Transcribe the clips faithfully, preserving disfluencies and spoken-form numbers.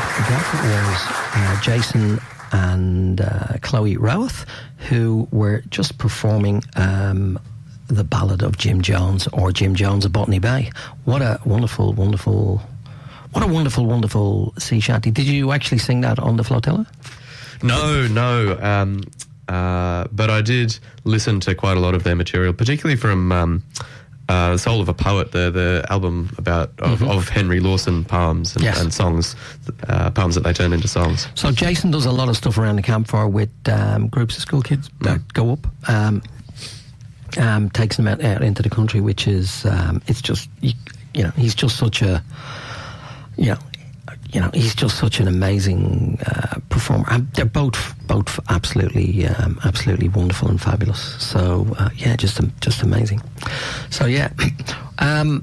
That was uh, Jason and uh, Chloe Rowath, who were just performing um, the ballad of Jim Jones, or Jim Jones of Botany Bay. What a wonderful, wonderful, what a wonderful, wonderful sea shanty. Did you actually sing that on the flotilla? No, no. Um, uh, but I did listen to quite a lot of their material, particularly from um, uh, Soul of a Poet, the the album about of, mm-hmm. of Henry Lawson poems and, yes. and songs, uh, poems that they turned into songs. So Jason does a lot of stuff around the campfire with um, groups of school kids that mm. go up. Um, um, takes them out, out into the country, which is um, it's just you, you know he's just such a you know. You know, he's just such an amazing uh, performer. And they're both both absolutely um, absolutely wonderful and fabulous. So uh, yeah, just just amazing. So yeah, um,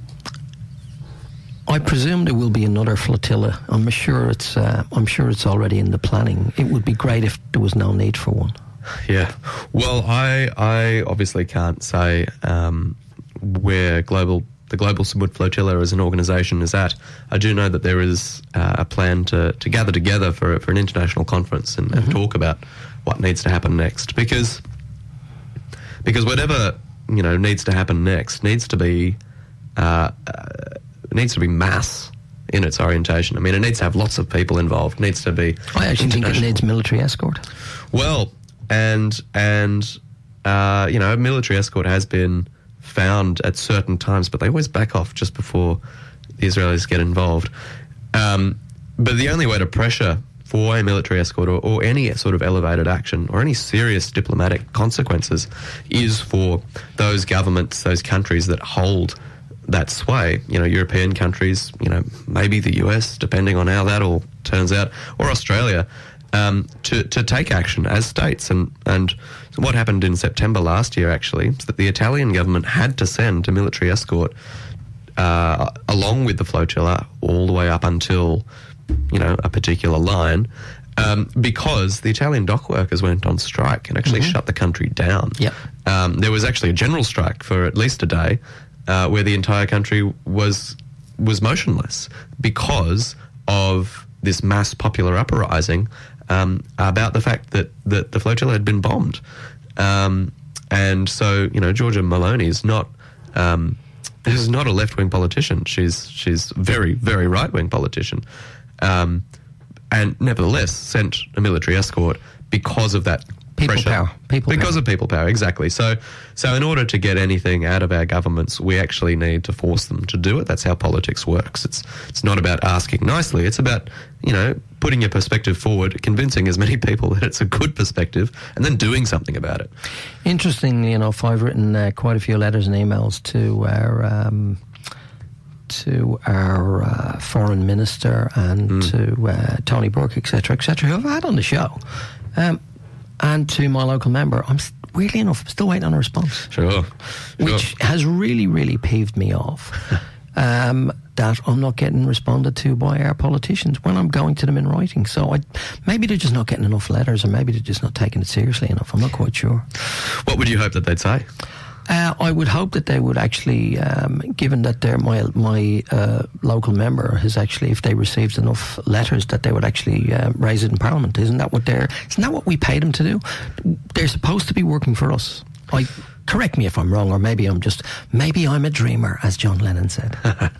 I presume there will be another flotilla. I'm sure it's uh, I'm sure it's already in the planning. It would be great if there was no need for one. Yeah. Well, I I obviously can't say um, where global. the Global Samud Flotilla as an organisation is at. I do know that there is uh, a plan to, to gather together for for an international conference and, mm-hmm. and talk about what needs to happen next, because because whatever you know needs to happen next needs to be uh, uh, needs to be mass in its orientation. I mean, it needs to have lots of people involved. It needs to be. I actually think it needs military escort. Well, and and uh, you know, military escort has been found at certain times, but they always back off just before the Israelis get involved. Um, but the only way to pressure for a military escort or, or any sort of elevated action or any serious diplomatic consequences is for those governments, those countries that hold that sway, you know, European countries, you know, maybe the U S, depending on how that all turns out, or Australia, Um, to, to take action as states. And, and what happened in September last year, actually, is that the Italian government had to send a military escort uh, along with the flotilla all the way up until, you know, a particular line, um, because the Italian dock workers went on strike and actually mm-hmm. shut the country down. Yep. Um, there was actually a general strike for at least a day uh, where the entire country was was motionless because of this mass popular uprising Um, about the fact that, that the flotilla had been bombed. Um, and so, you know, Giorgia Meloni is not um, is not a left-wing politician. She's she's very, very right-wing politician. Um, and nevertheless sent a military escort because of that people pressure. power. People because power. of people power, exactly. So, so in order to get anything out of our governments, we actually need to force them to do it. That's how politics works. It's it's not about asking nicely. It's about, you know, putting your perspective forward, convincing as many people that it's a good perspective, and then doing something about it. Interestingly enough, I've written uh, quite a few letters and emails to our um, to our uh, foreign minister and mm. to uh, Tony Burke, et cetera, et cetera, who I've had on the show. Um, and to my local member. I'm weirdly enough, I'm still waiting on a response. Sure. sure. Which has really, really peeved me off. um, that I'm not getting responded to by our politicians when I'm going to them in writing. So I, maybe they're just not getting enough letters, or maybe they're just not taking it seriously enough. I'm not quite sure. What would you hope that they'd say? Uh, I would hope that they would actually, um, given that they're my my uh, local member has actually, if they received enough letters, that they would actually uh, raise it in Parliament. Isn't that what they're? Isn't that what we pay them to do? They're supposed to be working for us. I correct me if I'm wrong, or maybe I'm just maybe I'm a dreamer, as John Lennon said.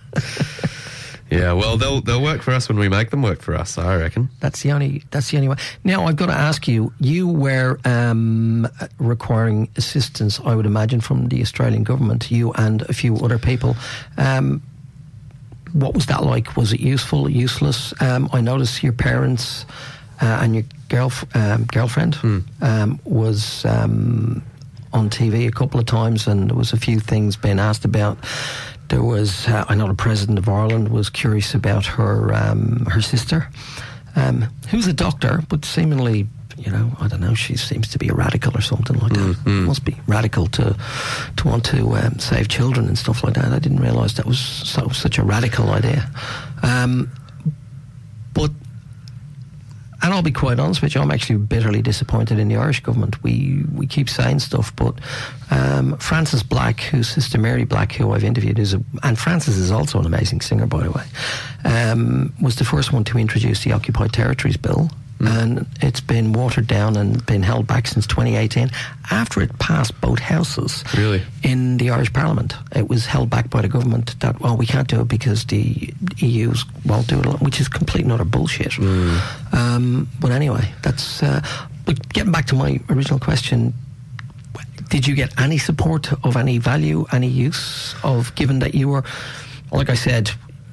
Yeah, well, they'll they'll work for us when we make them work for us, I reckon. That's the only that's the only way. Now, I've got to ask you, you were um, requiring assistance, I would imagine, from the Australian government, you and a few other people. Um, what was that like? Was it useful, useless? Um, I noticed your parents uh, and your girlf- um, girlfriend hmm. um, was um, on T V a couple of times, and there was a few things being asked about. There was, uh, I know the President of Ireland was curious about her um, her sister, um, who's a doctor, but seemingly, you know, I don't know, she seems to be a radical or something like that. Mm-hmm. It must be radical to to want to um, save children and stuff like that. I didn't realise that was so, such a radical idea. Um, but, and and I'll be quite honest with you, I'm actually bitterly disappointed in the Irish government. We we keep saying stuff, but um, Frances Black, whose sister Mary Black, who I've interviewed, is a, and Frances is also an amazing singer, by the way, um, was the first one to introduce the Occupied Territories Bill. And it's been watered down and been held back since twenty eighteen after it passed both houses. Really? In the Irish Parliament. It was held back by the government that, well, we can't do it because the E U's won't do it, which is complete and utter bullshit. Mm. Um, but anyway, that's... Uh, but getting back to my original question, did you get any support of any value, any use of, given that you were, like I said,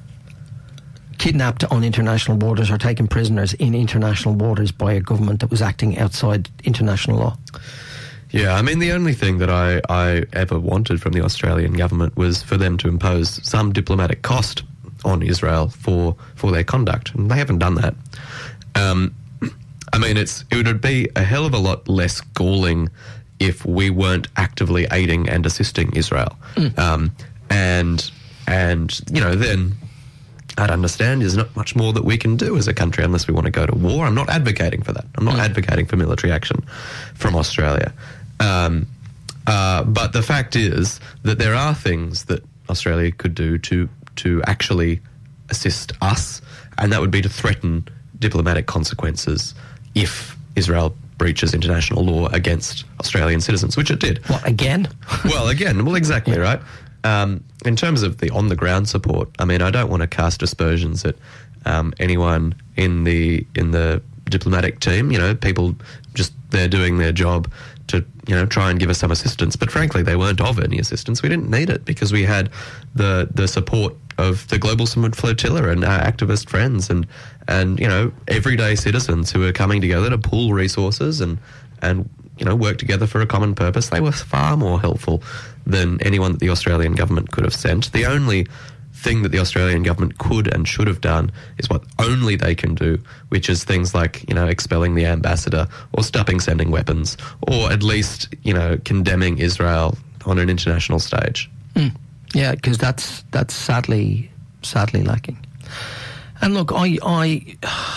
kidnapped on international waters or taken prisoners in international waters by a government that was acting outside international law? Yeah, I mean, the only thing that I, I ever wanted from the Australian government was for them to impose some diplomatic cost on Israel for, for their conduct, and they haven't done that. Um, I mean, it's it would be a hell of a lot less galling if we weren't actively aiding and assisting Israel. Mm. Um, and, and, you know, then... I'd understand there's not much more that we can do as a country unless we want to go to war. I'm not advocating for that. I'm not mm. advocating for military action from Australia. Um, uh, but the fact is that there are things that Australia could do to to actually assist us, and that would be to threaten diplomatic consequences if Israel breaches international law against Australian citizens, which it did. What, again? Well, again, well, exactly, yeah. right? Um, in terms of the on-the-ground support, I mean, I don't want to cast aspersions at um, anyone in the in the diplomatic team. You know, people just, they're doing their job to, you know, try and give us some assistance. But frankly, they weren't of any assistance. We didn't need it because we had the the support of the Global Summit Flotilla and our activist friends and, and you know, everyday citizens who are coming together to pool resources and, and you know, work together for a common purpose. They were far more helpful than anyone that the Australian government could have sent. The only thing that the Australian government could and should have done is what only they can do, which is things like, you know, expelling the ambassador or stopping sending weapons or at least, you know, condemning Israel on an international stage. Mm. Yeah, because that's that's sadly sadly lacking. And look, I I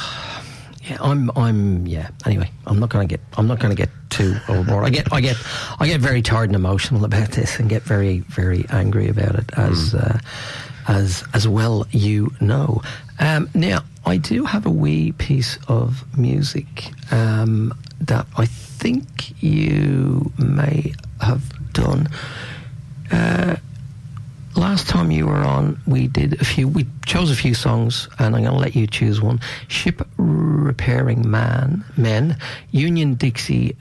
yeah, I'm I'm yeah. Anyway, I'm not going to get I'm not going to get too overboard. I get I get I get very tired and emotional about this, and get very very angry about it, as mm. uh, as as well you know. Um, now, I do have a wee piece of music um, that I think you may have done. Uh, Last time you were on, we did a few. We chose a few songs, and I'm going to let you choose one. Ship Repairing Man, Men, Union Dixie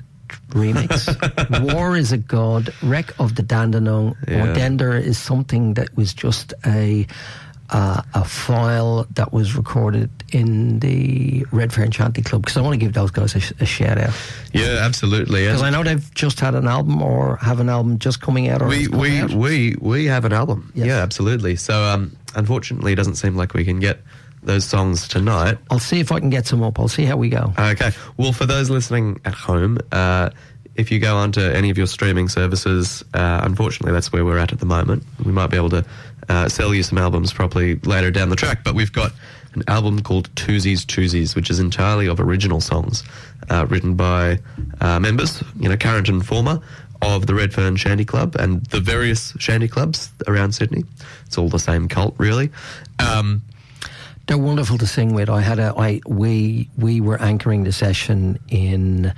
remix, War is a God, Wreck of the Dandenong, yeah. Ordender is something that was just a uh, a file that was recorded in the Redfern Shanty Club, because I want to give those guys a, sh- a shout out. Yeah, absolutely. Because I know they've just had an album or have an album just coming out. Or we we, out. we we have an album. Yes. Yeah, absolutely. So um, unfortunately, it doesn't seem like we can get those songs tonight. I'll see if I can get some up. I'll see how we go. Okay. Well, for those listening at home, uh, if you go onto any of your streaming services, uh, unfortunately, that's where we're at at the moment. We might be able to uh, sell you some albums properly later down the track, but we've got an album called Twosies Twosies, which is entirely of original songs uh, written by uh, members, you know, current and former, of the Redfern Shanty Club and the various shanty clubs around Sydney. It's all the same cult, really. Um, They're wonderful to sing with. I had a, I, we, we were anchoring the session in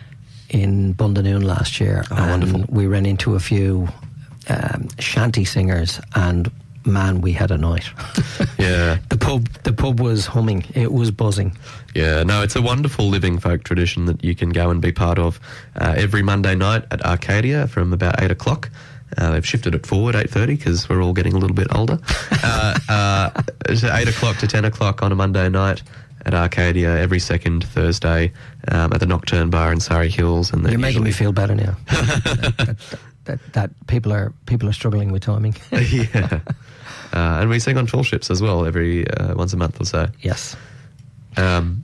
in Bundanoon last year, oh, and wonderful. We ran into a few um, shanty singers, and man, we had a night. Yeah. The pub the pub was humming. It was buzzing. Yeah, no, it's a wonderful living folk tradition that you can go and be part of uh, every Monday night at Arcadia from about eight o'clock. Uh, they've shifted it forward, eight thirty, because we're all getting a little bit older. uh, uh, eight o'clock to ten o'clock on a Monday night at Arcadia every second Thursday um, at the Nocturne Bar in Surrey Hills. And you're making me feel better now. that, that, that, that people are people are struggling with timing. Yeah. Uh, and we sing on tall ships as well every uh, once a month or so. Yes. Um,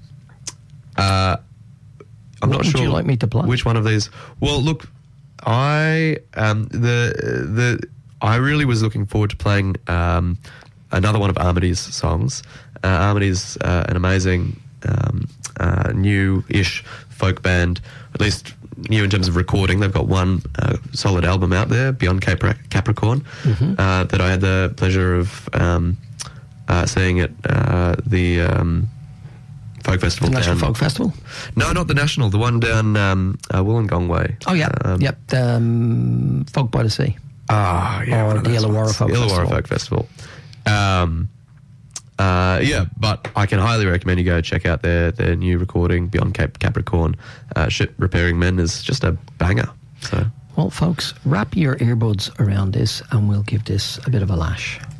uh, I'm what not sure. Would you like me to play? Which one of these? Well, look, I um, the the I really was looking forward to playing um, another one of Armity's songs. Uh, Armity's uh, an amazing um, uh, uh, new-ish folk band, at least new in terms of recording. They've got one uh, solid album out there, Beyond Capra- Capricorn, mm-hmm. uh, that I had the pleasure of um, uh, seeing at uh, the um, folk festival. The National down, Folk Festival? No, not the National, the one down um, uh, Wollongong way. Oh, yeah, um, yep, the um, Folk by the Sea. Ah, oh, yeah. Or the Illawarra Folk Festival. Illawarra Folk Festival. Um, uh, yeah, but I can highly recommend you go check out their, their new recording, Beyond Cap- Capricorn. Uh, Ship Repairing Men is just a banger. So, well, folks, wrap your earbuds around this and we'll give this a bit of a lash.